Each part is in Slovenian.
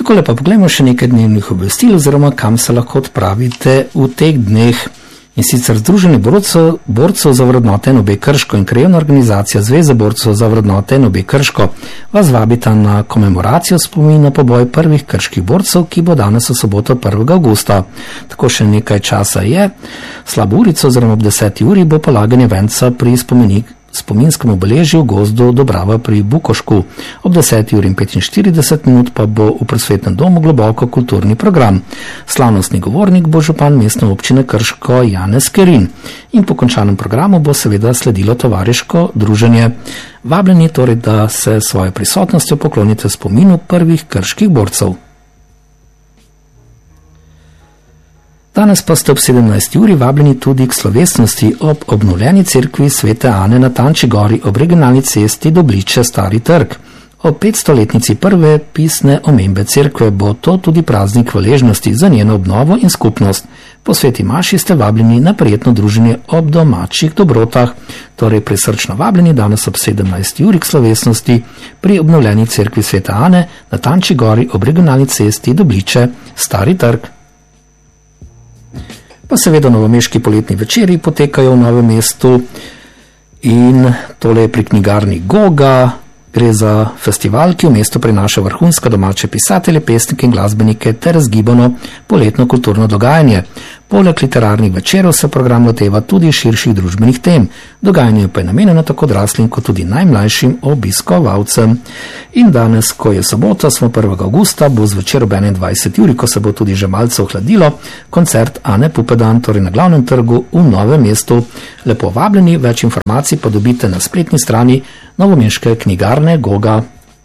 Takole pa poglejmo še nekaj dnevnih obvestil oziroma kam se lahko odpravite v teh dneh. In sicer Združenje borcev za vrednote NOB Krško in krajevna organizacija Zveze borcev za vrednote NOB Krško vas vabita na komemoracijo spomina poboj prvih krških borcev, ki bo danes v soboto 1. avgusta. Tako še nekaj časa je. Slabo urico oziroma ob 10. uri bo polaganje venca pri spominskem obeležju v gozdu Dobrava pri Bukošku. Ob 10. uri in 45 minut pa bo v Prosvetnem domu globoko kulturni program. Slavnostni govornik bo župan mestne občine Krško Janez Kerin. In po končanem programu bo seveda sledilo tovariško druženje. Vabljeni torej, da se svojo prisotnostjo poklonite spominu prvih krških borcev. Danes pa ste ob 17. uri vabljeni tudi k slovesnosti ob obnovljeni cerkvi Svete Ane na Tanči gori ob regionalni cesti Dobliče Stari trg. Ob 500-letnici prve pisne omembe cerkve bo to tudi praznik hvaležnosti za njeno obnovo in skupnost. Po sveti maši ste vabljeni na prijetno druženje ob domačih dobrotah, torej prisrčno vabljeni danes ob 17. uri k slovesnosti pri obnovljeni cerkvi Svete Ane na Tanči gori ob regionalni cesti Dobliče Stari trg. Pa seveda novomeški poletni večeri potekajo v Novem mestu in tole je pri knjigarni Goga. Gre za festival, ki v mesto prinaša vrhunske domače pisatelje, pesnike in glasbenike ter razgibano poletno kulturno dogajanje. Poleg literarnih večerov se program loteva tudi širših družbenih tem. Dogajanje pa je namenjeno tako odraslim kot tudi najmlajšim obiskovalcem. In danes, ko je sobota, smo 1. avgusta, bo zvečer ob 21. uri, ko se bo tudi že malce ohladilo, koncert Ane Pupedan, torej na Glavnem trgu v Novem mestu. Lepo vabljeni, več informacij pa dobite na spletni strani novomeške knjigarne Goga.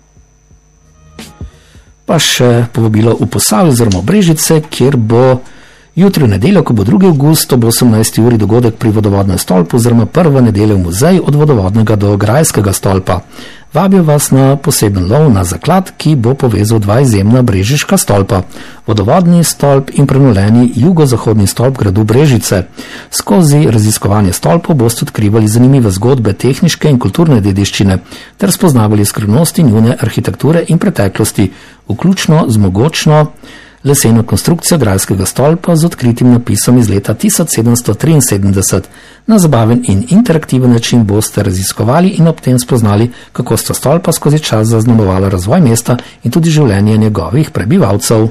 Pa še povabilo v Posavje oziroma Brežice, kjer bo jutri v nedeljo, ko bo 2. avgust ob 18. uri dogodek pri vodovodnem stolpu oziroma prva nedelja v muzeju od vodovodnega do grajskega stolpa. Vabijo vas na poseben lov na zaklad, ki bo povezal dva izjemna brežiška stolpa, vodovodni stolp in prenovljeni jugozahodni stolp gradu Brežice. Skozi raziskovanje stolpov boste odkrivali zanimive zgodbe tehniške in kulturne dediščine ter spoznavali skrivnosti njune arhitekture in preteklosti, vključno z mogočno leseno konstrukcijo grajskega stolpa z odkritim napisom iz leta 1773. Na zabaven in interaktiven način boste raziskovali in ob tem spoznali, kako sta stolpa skozi čas zaznamovala razvoj mesta in tudi življenje njegovih prebivalcev.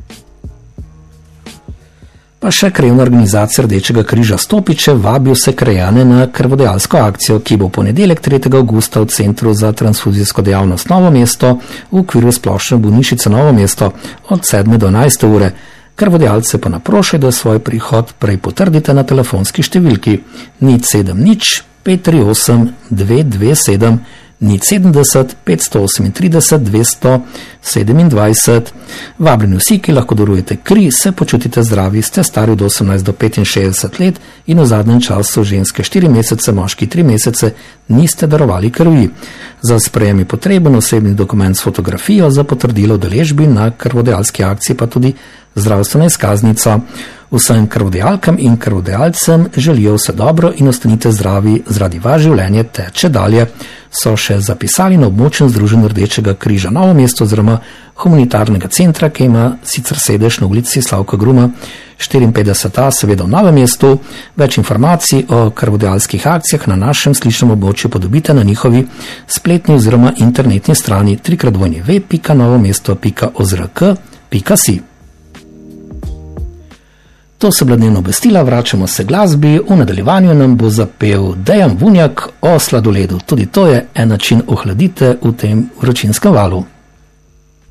Pa še krajevna organizacija Rdečega križa Stopiče vabi vse krajane na krvodajalsko akcijo, ki bo v ponedeljek 3. avgusta v Centru za transfuzijsko dejavnost Novo mesto v okviru splošne bolnišnice Novo mesto od 7. do 11. ure. Krvodajalce pa naprošajo, da svoj prihod prej potrdite na telefonski številki 070 538 227 070 538 227. Vabljeni vsi, ki lahko darujete kri, se počutite zdravi, ste stari od 18 do 65 let in v zadnjem času ženske 4 mesece, moški 3 mesece niste darovali krvi. Za sprejem je potreben osebni dokument s fotografijo, za potrdilo udeležbi na krvodajalski akciji pa tudi zdravstvena izkaznica. Vsem krvodajalkam in krvodajalcem želijo vse dobro in ostanite zdravi, zaradi vas življenje teče dalje, so še zapisali na območnem združenju Rdečega križa Novo mesto oziroma humanitarnega centra, ki ima sicer sedež na ulici Slavka Gruma 54a, seveda v Novem mestu. Več informacij o krvodajalskih akcijah na našem sličnem območju pa dobite na njihovi spletni oziroma internetni strani www.novomesto.ozrk.si. To so bila dnevna obvestila, vračamo se glasbi, v nadaljevanju nam bo zapel Dejan Vunjak o sladoledu. Tudi to je en način ohladite v tem vročinskem valu.